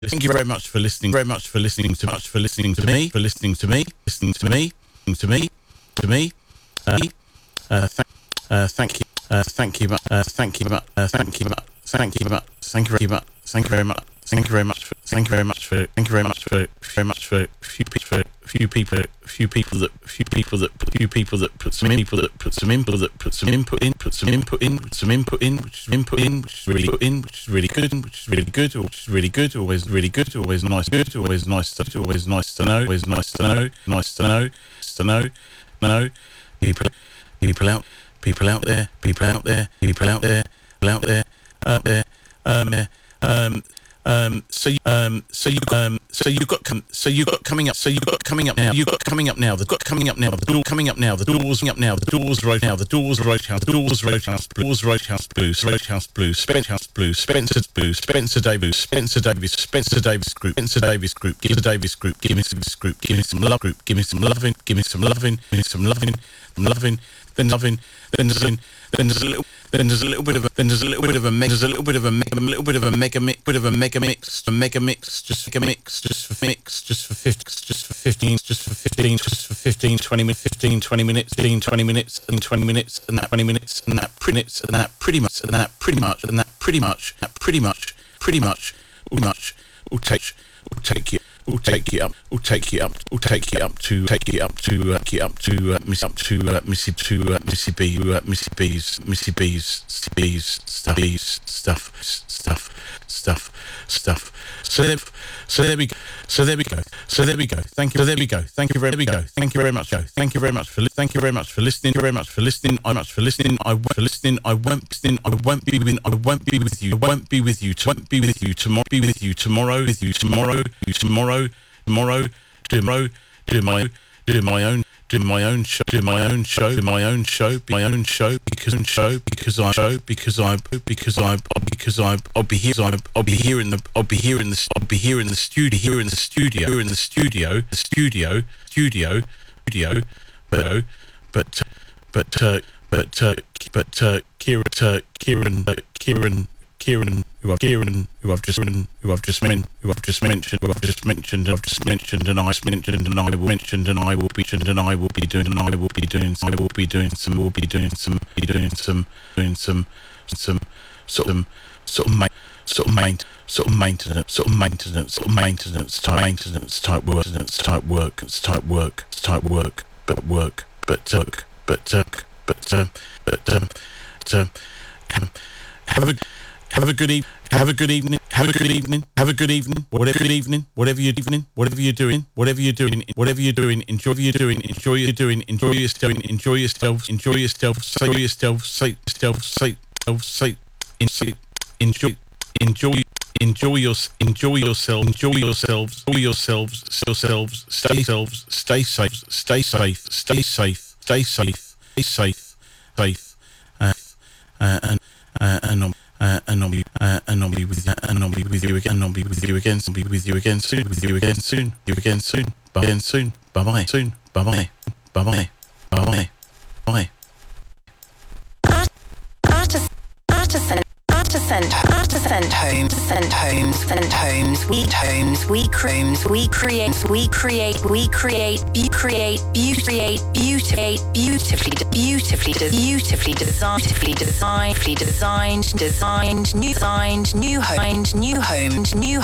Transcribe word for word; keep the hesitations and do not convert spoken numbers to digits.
Thank you very much for listening. Very much for listening to much for listening to me. For listening to me. Listening to me. Listening to me. To me. Uh, uh, th- uh, thank you. Uh, thank you. Uh, thank you. Uh, thank you. Thank you. Thank you very much. Thank you very much. Thank you very much. For, thank you very much for. Thank you very much for. Very much for few for few people. Few people that. Few people that. Few people that put some people that put some input that put some input in. Put some input in. Put some input in. Which is input in. Which is really put in. Which is really good. Which is really good. Which is really good. Always really good. Always nice. Good. Always nice to. Always nice to know. Always nice to know. Nice to know. To know. Know. People. People out. People out there. People out there. People out there. People out there. Out there. Um. Um. Um, so you, um, so you, um, so you got, com- so you got coming up, so you got coming up now, you got coming up now, the got coming up now, the door coming up now, the doors up now, the doors road now, the doors road house, doors road house, doors road house blue, road house blue, Spencer house blue, Spencer blue, Spencer Davis, Spencer Davis, Spencer Davis group, Spencer Davis group, give the Davis group, give me some group, give me some love group, give me some loving, give me some loving, give me some loving, some loving, then loving, then there's then there's a little. Then there's a little bit of a then there's a little bit of a there's a little bit of a mega, a little bit of a mega mix, bit of a mega mix, a mega mix, just mega mix, just for mix, just for fifty, just for fifteen, just for fifteen, just for fifteen, twenty minutes, fifteen, twenty minutes, fifteen, twenty minutes, and twenty minutes, and that twenty minutes, and that pretty minutes, and that pretty much, and that pretty much, and that pretty much, that pretty much, pretty much, pretty much, will take, will take you. We'll take you up. We'll take you up. We'll take you up to take you up to uh, get up to uh, miss up to uh, Missy to uh, Missy B uh, Missy B's Missy B's B's stuff B's stuff stuff stuff stuff. So there, so there we go. So there we go. So there we go. Thank you. So there we go. Thank you very. There we go. Thank you very much. Go. Thank you very much for. Li- thank you very much for listening. Thank you very much for listening. I much for listening. I won't for listening. I won't listen. I won't be with. I won't be with you. I won't be with you. Won't be with you tomorrow. Be with you tomorrow. With you tomorrow. You tomorrow. Tomorrow. Tomorrow. Do my. Do my own. Do my own show. Do my own show. Do my own show. My own show. Because own show. Because I show. Because I. Because I. Because I. I'll be here. I'll be here in the. I'll be here in the. I'll be here in the studio. Here in the studio. Here in the studio. The studio. Studio. Studio. But. But. But. Uh, but. Uh, but. Uh, Kieran. Uh, Kieran. Uh, Kieran. Kieran. Who I've Kieran. Who I've just. Who I've just mentioned. Who I've just mentioned. Who I've just mentioned. I've just mentioned. And I mentioned. And I will mention. And I will be. And I will be doing. And I will be doing. I will be doing some. Will be doing some. Be doing some. Doing some. Some. Sort of. Sort of. Sort of main. Sort of maintenance. Sort of maintenance. Sort of maintenance type. Maintenance type work. Maintenance type work. It's type work. It's type work. But work. But work. But uh, but uh, but um. But, uh, have a. Have a good evening. Have a good evening. Have a good evening. Have a good evening. Whatever good evening. Whatever you're evening. Whatever you're doing. Whatever you're doing. Whatever you're doing. Enjoy what you're doing. Enjoy what you're doing. Enjoy yourself. Enjoy yourself. Enjoy yourself. Say yourself. Say yourself. Say yourself. Say enjoy. Enjoy. Enjoy your. Enjoy yourself. Enjoy yourselves. Enjoy yourselves. Yourselves. Stay yourselves. Stay safe. Stay safe. Stay safe. Stay safe. Stay safe. Safe. Uh, uh, and uh, and. Uh, and I'll be, uh, and I'll be with, uh, and I'll be with you again. And I'll be with you again. I'll be with you again soon. With you again soon. You again soon. Bye again soon. Bye bye. Soon. Bye bye. Bye bye. Bye bye. Bye. Artisan, artisan, artisan, artisan homes, send homes, send homes. We homes, we homes, we create, we create, we create, you create, you create, beautifully, beautifully, beautifully, beautifully designed, beautifully designed, designed, designed, new designed, new homes, new homes, new